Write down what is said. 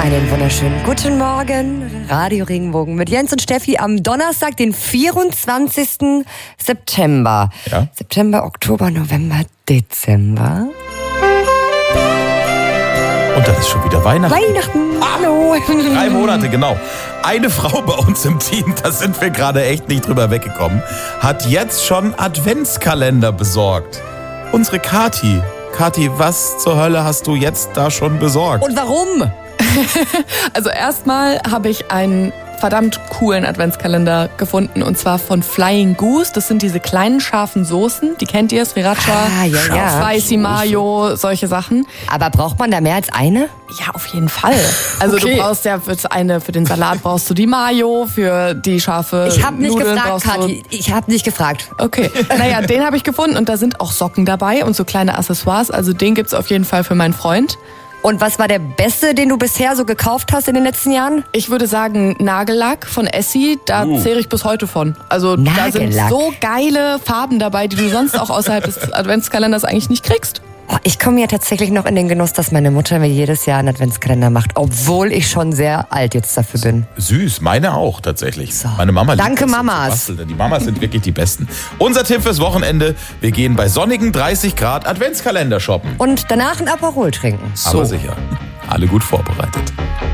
Einen wunderschönen guten Morgen. Radio Regenbogen mit Jens und Steffi am Donnerstag, den 24. September. Ja. September, Oktober, November, Dezember. Und dann ist schon wieder Weihnachten. Hallo. 3 Monate, genau. Eine Frau bei uns im Team, da sind wir gerade echt nicht drüber weggekommen, hat jetzt schon Adventskalender besorgt. Unsere Kathi. Kathi, was zur Hölle hast du jetzt da schon besorgt? Und warum? Also erstmal habe ich einen verdammt coolen Adventskalender gefunden und zwar von Flying Goose. Das sind diese kleinen scharfen Soßen, die kennt ihr, Sriracha, Spicy Mayo, solche Sachen. Aber braucht man da mehr als eine? Ja, auf jeden Fall. Also Okay. du brauchst ja für den Salat brauchst du die Mayo, für die scharfe Ich habe nicht Nudeln gefragt, brauchst du... Kathi. Ich habe nicht gefragt. Okay, naja, den habe ich gefunden und da sind auch Socken dabei und so kleine Accessoires. Also den gibt's auf jeden Fall für meinen Freund. Und was war der beste, den du bisher so gekauft hast in den letzten Jahren? Ich würde sagen Nagellack von Essie, da zehre ich bis heute von. Also da sind Nagellack. so geile Farben dabei, die du sonst auch außerhalb des Adventskalenders eigentlich nicht kriegst. Oh, ich komme ja tatsächlich noch in den Genuss, dass meine Mutter mir jedes Jahr einen Adventskalender macht, obwohl ich schon sehr alt jetzt dafür bin. Süß, meine auch tatsächlich. So. Meine Mama liebt Danke, das so zu Mamas. basteln. Die Mamas sind wirklich die Besten. Unser Tipp fürs Wochenende, wir gehen bei sonnigen 30 Grad Adventskalender shoppen. Und danach ein Aperol trinken. Aber sicher, alle gut vorbereitet.